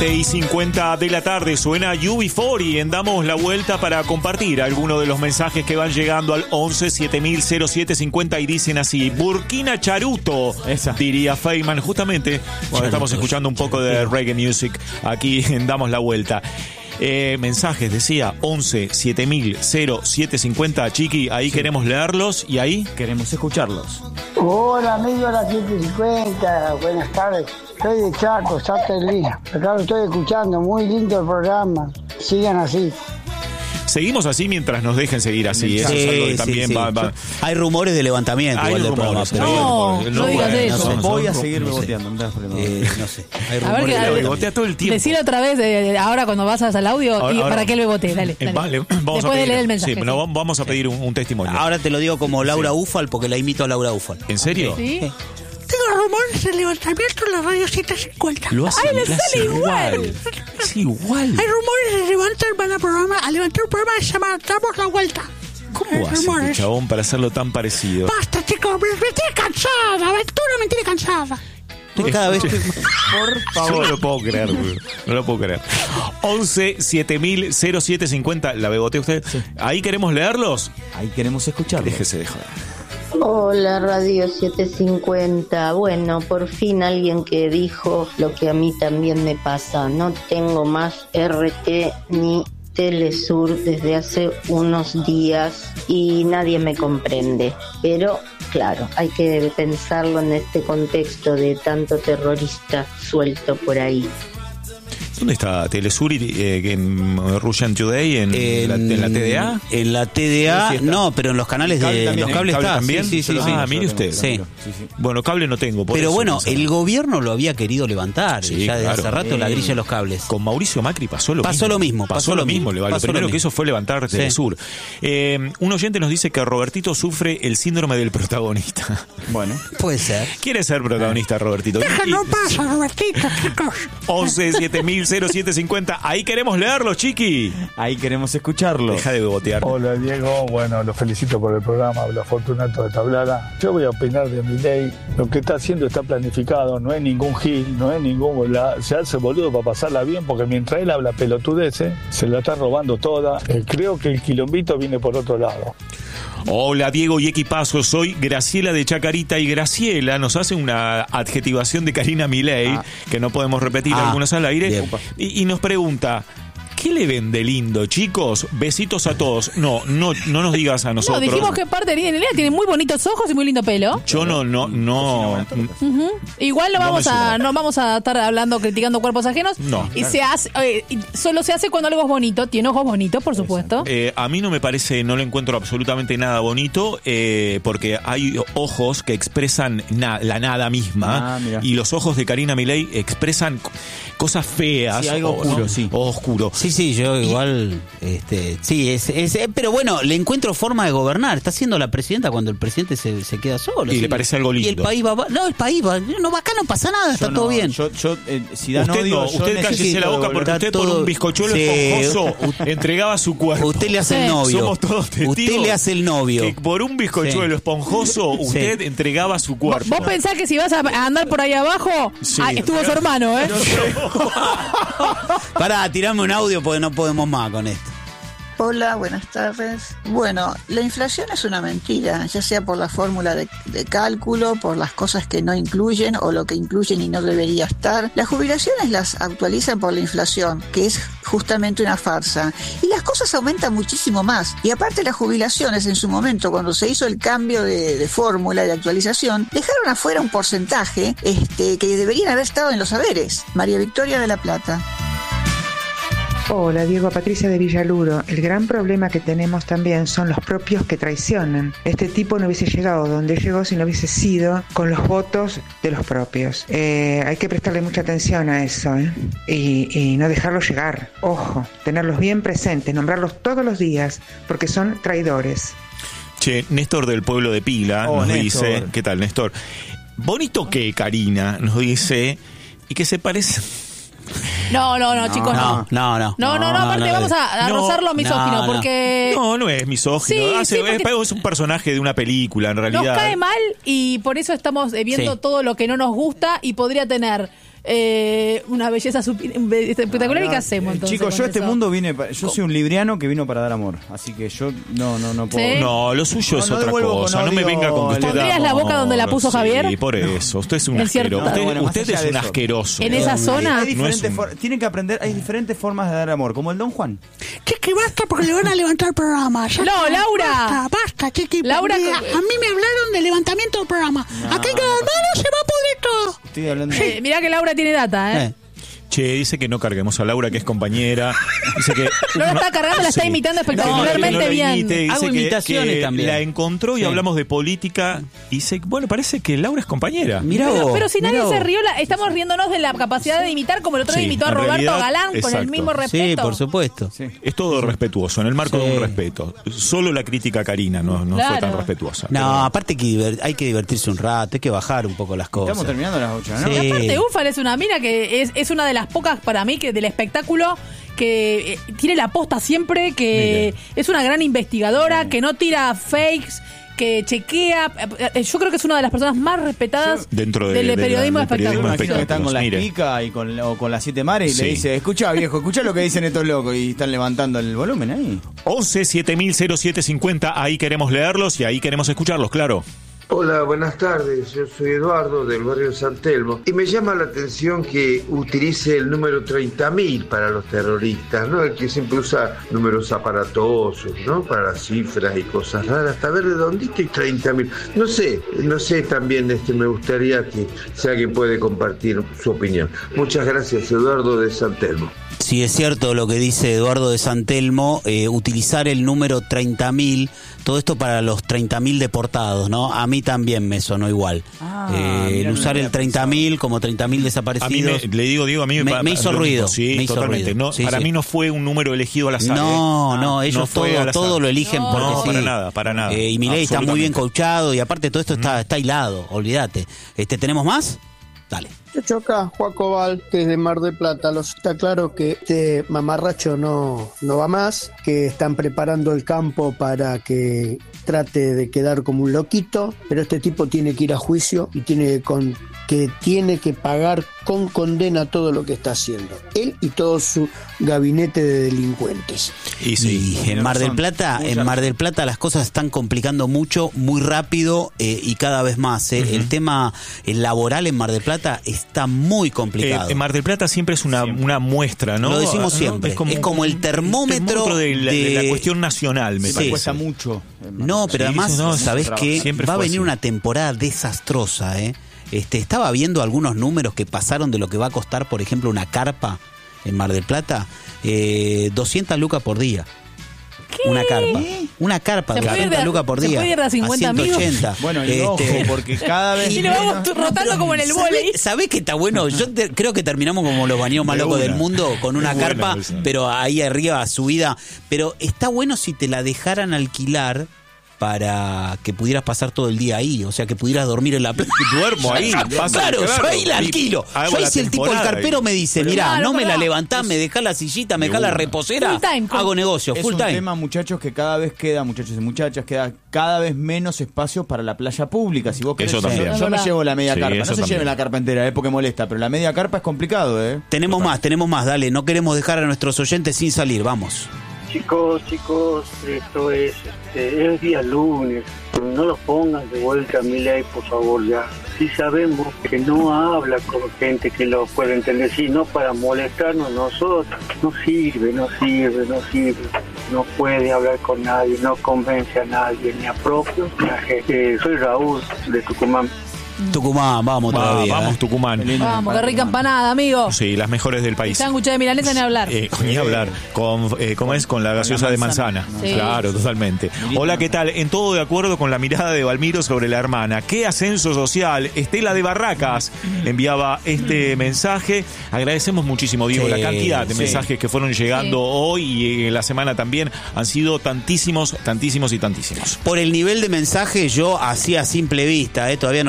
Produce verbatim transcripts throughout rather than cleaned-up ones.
y cincuenta de la tarde suena U B cuarenta y damos la vuelta para compartir algunos de los mensajes que van llegando al once siete mil cero siete cincuenta y dicen así: Burkina Charuto, esa diría Feynman. Justamente bueno, Charuto. Estamos escuchando un poco de reggae music aquí en Damos la Vuelta. Eh, mensajes, decía, once siete mil cero siete cincuenta. Chiqui, ahí sí. Queremos leerlos y ahí queremos escucharlos. Hola amigos de la siete cincuenta, buenas tardes. Soy de Chaco, Santa Elena. Acá lo estoy escuchando, muy lindo el programa. Sigan así. Seguimos así mientras nos dejen seguir así. Eso sí, es algo que sí, también sí. va, va. Hay rumores de levantamiento. Hay igual rumores. del programa, no, no, no digas eso. No, voy a no, seguir no boteando. No, eh, no sé. Hay a ver, rumores que, de bebotea todo el tiempo. Decir otra vez, eh, ahora cuando vas al audio, ahora, y ahora, para que él bebotee. Dale, dale. Vale, vamos Después a pedir, de leer el mensaje. Sí, sí. No, vamos a pedir un, un testimonio. Ahora te lo digo como Laura sí. Ufal, porque la imito a Laura Ufal. ¿En serio? Sí. Sí. Tengo rumores de levantamiento en la radio siete cincuenta. Lo hace, ¡Ay, le sale igual! Es igual. Hay rumores de levantar van a, programa, a levantar un programa que se llama Damos la Vuelta. ¿Cómo hace este chabón para hacerlo tan parecido? Basta, chicos, me, me tiene cansada. Aventura me tiene cansada. Cada vez que... Por favor. Yo no lo puedo creer, güey. No lo puedo creer. once siete mil cero siete cincuenta. ¿La bebotea usted? Sí. ¿Ahí queremos leerlos? Ahí queremos escucharlos. Déjese de joder. Hola Radio siete cincuenta. Bueno, por fin alguien que dijo lo que a mí también me pasa. No tengo más R T ni Telesur desde hace unos días y nadie me comprende. Pero claro, hay que pensarlo en este contexto de tanto terrorista suelto por ahí. ¿Dónde está Telesur y eh, en Russian Today? ¿En, en, la, ¿En la T D A? En la T D A, sí, sí no, pero en los canales de también, los cables ¿cable está. también? Sí, sí, sí, ah, sí, mire usted. Sí. Sí, sí. Bueno, cable no tengo. Por pero eso, bueno, pensaba. El gobierno lo había querido levantar sí, ya desde claro. hace rato eh, la grilla de los cables. Con Mauricio Macri pasó lo pasó mismo. Lo mismo pasó, pasó lo mismo. Lo, pasó lo primero lo que mismo. hizo fue levantar sí. Telesur. Eh, un oyente nos dice que Robertito sufre el síndrome del protagonista. Bueno, puede ser. ¿Quiere ser protagonista, Robertito? Déjalo pasa, Robertito, chicos. once siete mil cero siete cincuenta. Ahí queremos leerlo, Chiqui. Ahí queremos escucharlo. Deja de bebotear. Hola Diego, bueno, los felicito por el programa, los Fortunato de Tablada. Yo voy a opinar de Milei. Lo que está haciendo está planificado, no es ningún gil, no es ningún... La, se hace boludo para pasarla bien, porque mientras él habla pelotudeces, se la está robando toda. Eh, creo que el quilombito viene por otro lado. Hola Diego y equipazo, soy Graciela de Chacarita y Graciela nos hace una adjetivación de Karina Milei ah. que no podemos repetir ah. algunas al aire y, y nos pregunta: ¿qué le ven de lindo, chicos? Besitos a todos. No, no, no nos digas a nosotros. No, dijimos que parte de Karina Milei tiene muy bonitos ojos y muy lindo pelo. Yo no, no, no. Uh-huh. Igual no, no vamos a, no vamos a estar hablando, criticando cuerpos ajenos. No. Y se hace, eh, solo se hace cuando algo es bonito. Tiene ojos bonitos, por supuesto. Eh, a mí no me parece, no le encuentro absolutamente nada bonito, eh, porque hay ojos que expresan na- la nada misma. Ah, y los ojos de Karina Milei expresan cosas feas. Sí, algo o, oscuro, ¿no? sí. O oscuro. Sí, sí, yo igual, este, sí, es, es, pero bueno, le encuentro forma de gobernar. Está siendo la presidenta cuando el presidente se, se queda solo. Y ¿sí? le parece algo lindo. Y el país va, no, el país va, no, acá no pasa nada, está yo todo no, bien. Yo, yo, eh, si dan usted odio, no, usted cállese la boca porque usted todo, por un bizcochuelo sí, esponjoso entregaba su cuerpo. Usted le hace sí. el novio. Somos todos testigos. Usted le hace el novio. Que por un bizcochuelo sí. esponjoso usted sí. entregaba su cuerpo. ¿Vos pensás que si vas a andar por ahí abajo, sí. ah, estuvo su hermano, eh? Pará, tirame un audio porque no podemos más con esto. Hola, buenas tardes. Bueno, la inflación es una mentira, ya sea por la fórmula de, de cálculo, por las cosas que no incluyen o lo que incluyen y no debería estar. Las jubilaciones las actualizan por la inflación, que es justamente una farsa. Y las cosas aumentan muchísimo más. Y aparte las jubilaciones en su momento, cuando se hizo el cambio de, de fórmula de actualización, dejaron afuera un porcentaje este, que deberían haber estado en los haberes. María Victoria de la Plata. Hola, Diego, Patricia de Villaluro. El gran problema que tenemos también son los propios que traicionan. Este tipo no hubiese llegado donde llegó si no hubiese sido con los votos de los propios. Eh, hay que prestarle mucha atención a eso, ¿eh? y, y no dejarlos llegar. Ojo, tenerlos bien presentes, nombrarlos todos los días, porque son traidores. Che, Néstor del pueblo de Pila oh, nos Néstor. dice, ¿qué tal, Néstor? Bonito que Karina nos dice, y que se parece... No, no, no, chicos, no. No, no. No, no, no, no aparte no, vamos a, a no, rozarlo misógino, no, porque... No, no es misógino. Sí, Hace, sí, porque... es un personaje de una película, en realidad. Nos cae mal y por eso estamos viendo sí. todo lo que no nos gusta y podría tener eh, una belleza supi- espectacular. No, ¿Y no, qué hacemos entonces? Chicos, yo con este eso? mundo vine para, yo soy un libriano que vino para dar amor, así que yo no no no puedo. ¿Sí? No, lo suyo No, es no otra devuelvo con cosa. No me odio venga con que usted ¿Pondrías da la boca amor. donde la puso Sí, Javier? por eso. Usted es un En cierto- asqueroso. Usted, bueno, más usted allá es de un eso. asqueroso. En esa zona. Hay No es diferentes un- for- tienen que aprender, hay diferentes formas de dar amor, como el Don Juan. Chiqui, basta porque le van a levantar el programa. Ya No, está, Laura. Basta, basta, Chiqui. Laura, Mira, con- a mí me hablaron de levantamiento del programa. No, Aquí cada hermano se va a pudrir todo. Estoy hablando Eh, mirá que Laura tiene data, ¿eh? Eh. Che, dice que no carguemos a Laura, que es compañera. Dice que No la está cargando, la está Sí. imitando No, que espectacularmente no la bien. imite, dice Hago que- imitaciones que también. La encontró y Sí. hablamos de política. Y dice, bueno, parece que Laura es compañera. Mirá Pero, vos, pero si nadie mirá se vos. rió, la- estamos riéndonos de la capacidad de imitar, como el otro día Sí, imitó a en Roberto realidad, Galán con el exacto. mismo Sí, respeto. por supuesto. Sí. Es todo respetuoso, en el marco Sí. de un respeto. Solo la crítica a Karina no, no Claro. fue tan respetuosa. No, Pero- aparte que diver- hay que divertirse un rato, hay que bajar un poco las cosas. Estamos terminando a las ocho, ¿no? Sí. Y aparte, Ufal es una mina que es, es una de las pocas para mí que del espectáculo que eh, tiene la posta siempre, que es una gran investigadora, que no tira fakes, que chequea. Eh, Yo creo que es una de las personas más respetadas Dentro de- del de la- periodismo del de periodismo espectáculos. Imagino que están con la Mire. pica y con, o con las siete mares y Sí. le dice, escucha viejo, escucha lo que dicen estos locos y están levantando el volumen ahí. once siete mil cero siete cincuenta, ahí queremos leerlos y ahí queremos escucharlos, claro. Hola, buenas tardes. Yo soy Eduardo del barrio San Telmo y me llama la atención que utilice el número treinta mil para los terroristas, ¿no? El que siempre usa números aparatosos, ¿no? Para cifras y cosas raras. Hasta ver redondito y treinta mil. No sé, no sé también, este, me gustaría que si alguien puede compartir su opinión. Muchas gracias, Eduardo de San Telmo. Si es cierto lo que dice Eduardo de San Telmo, eh, utilizar el número treinta mil, todo esto para los treinta mil deportados, ¿no? A mí también me sonó igual. Ah, eh, mira, el no usar había el treinta mil como treinta mil desaparecidos. A mí me, le digo, Diego, a mí me, Me- pa- me hizo lo ruido, mismo. Sí, me hizo totalmente. ruido. No, Sí, para sí. mí no fue un número elegido al azar. No, ¿eh? no, Ah, ellos fue todo, al azar. todo lo eligen No, porque no, sí. para nada, para nada. Eh, y Milei está muy bien Absolutamente. coachado y aparte todo esto está, está hilado, olvídate. Este, ¿tenemos más? Dale. Yo acá, Juaco Val, desde Mar del Plata. Los, está claro que este mamarracho no, no va más, que están preparando el campo para que trate de quedar como un loquito, pero este tipo tiene que ir a juicio y tiene con, que tiene que pagar con condena todo lo que está haciendo. Él y todo su gabinete de delincuentes. Y sí. Y en Mar del Plata, en Mar del Plata las cosas están complicando mucho, muy rápido eh, y cada vez más. eh. Ujú. El tema el laboral en Mar del Plata está muy Eh, complicado. en Mar del Plata siempre es una, una muestra, ¿no? Lo decimos ¿No? siempre. Es como el termómetro de la, de la de- cuestión nacional, me Sí. parece. Cuesta mucho. No, pero Sí, además, no, ¿sabés siempre qué? siempre Va a fue venir así. una temporada desastrosa, ¿eh? Este, estaba viendo algunos números que pasaron de lo que va a costar, por ejemplo, una carpa en Mar del Plata. Eh, doscientas lucas por día. Una carpa. Una carpa, Se puede ir de doscientas a- lucas por se día. puede ir de a cincuenta amigos. ciento ochenta. Bueno, y ojo, porque cada vez Y lo vamos menos- rotando como en el vóley. ¿Sabés, ¿Sabés qué está bueno? Yo te- creo que terminamos como los bañeros más De locos una. del mundo, con una Es buena carpa, esa. pero ahí arriba subida. Pero está bueno si te la dejaran alquilar para que pudieras pasar todo el día ahí, o sea, que pudieras dormir en la playa. Duermo ahí, paso, Claro, yo ahí la y alquilo. hago Yo ahí la si el tipo, el temporada carpero ahí. me dice, mirá, Claro, no me la ¿verdad? levantás, me dejás la sillita, me De dejás la una. reposera, Full time, hago negocio, Es full un time. tema, muchachos, que cada vez queda, muchachos y muchachas, queda cada vez menos espacio para la playa pública. Si vos querés, Eso también. yo, Es yo me verdad. llevo la media Sí, carpa. No eso se también. lleven la carpa entera, eh, porque molesta, pero la media carpa es complicado, ¿eh? Tenemos más, tenemos más, dale, no queremos dejar a nuestros oyentes sin salir, vamos. Chicos, chicos, esto es, este, es día lunes, no los pongan de vuelta a Milei, por favor, ya. Sí sabemos que no habla con gente que lo puede entender, sino para molestarnos nosotros. No sirve, no sirve, no sirve. No puede hablar con nadie, no convence a nadie, ni a propios ni a gente. Eh, soy Raúl, de Tucumán. Tucumán, vamos Va, todavía. vamos, ¿eh? Tucumán. Vamos, qué rica empanada, amigo. Sí, las mejores del Y país. sándwich de milanesa ni hablar. Eh, ni hablar. Con, eh, ¿Cómo es? Con la gaseosa de manzana. Sí. Claro, totalmente. Hola, ¿qué tal? En todo de acuerdo con la mirada de Valmiro sobre la hermana. ¿Qué ascenso social? Estela de Barracas enviaba este mensaje. Agradecemos muchísimo, Diego, Sí, la cantidad de sí. mensajes que fueron llegando Sí. hoy y en la semana también. Han sido tantísimos, tantísimos y tantísimos. Por el nivel de mensaje yo hacía a simple vista, ¿eh? Todavía no llegaron los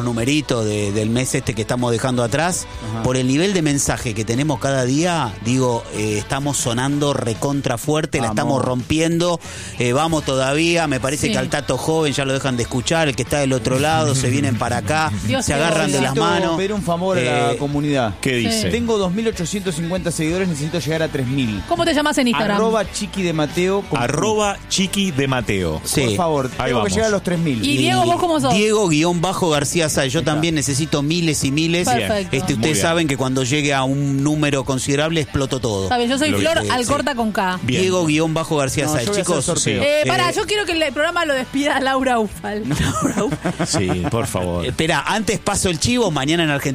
los numeritos de- del mes este que estamos dejando atrás, Ajá. por el nivel de mensaje que tenemos cada día, digo, eh, estamos sonando recontra fuerte, la Vamos. estamos rompiendo, eh, vamos todavía, me parece Sí. que al Tato joven ya lo dejan de escuchar, el que está del otro lado, se vienen para acá, Dios se te agarran de oiga. las Necesito manos. pedir un favor a la Eh, comunidad. ¿Qué dice? Tengo dos mil ochocientos cincuenta seguidores, necesito llegar a tres mil. ¿Cómo te llamas en Instagram? Arroba Chiqui de Mateo. con- Arroba Chiqui de Mateo. Sí. Por favor, Ahí tengo vamos. que llegar a los tres mil. Y Diego, ¿vos cómo sos? Diego guión bajo García Sáez. Yo está. también necesito miles y miles. Perfecto. Este, Muy ustedes bien. saben que cuando llegue a un número considerable exploto todo. Está bien, yo soy Lo Flor que- Alcorta con K. Bien. Diego guión bajo García No, Sáez. yo voy a hacer Chicos, sorteo. sí. Eh, pará, Eh, yo quiero que el programa lo despida Laura Ufal. Sí, por favor. Espera, antes paso el chivo. Mañana en Argentina